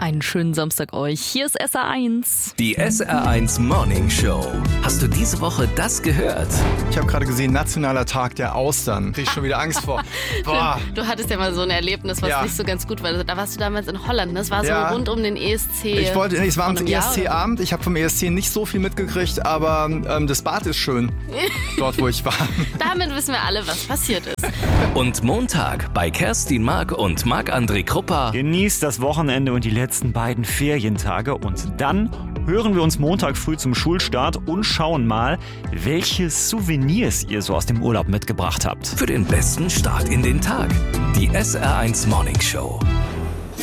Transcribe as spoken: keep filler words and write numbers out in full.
Einen schönen Samstag euch. Hier ist S R eins. Die S R eins Morning Show. Hast du diese Woche das gehört? Ich habe gerade gesehen, Nationaler Tag der Austern. Krieg ich schon wieder Angst vor. Boah. Du hattest ja mal so ein Erlebnis, was Ja. nicht so ganz gut war. Da warst du damals in Holland. Das war so Ja. rund um den E S C. Ich wollte, nee, es war am vor einem E Jahr S C-Abend. Ich habe vom E S C nicht so viel mitgekriegt, aber ähm, das Bad ist schön. Dort, wo ich war. Damit wissen wir alle, was passiert ist. Und Montag bei Kerstin Mark und Marc-André Krupper. Genießt das Wochenende und die letzten beiden Ferientage und dann hören wir uns Montag früh zum Schulstart und schauen mal, welche Souvenirs ihr so aus dem Urlaub mitgebracht habt. Für den besten Start in den Tag. Die S R eins Morning Show.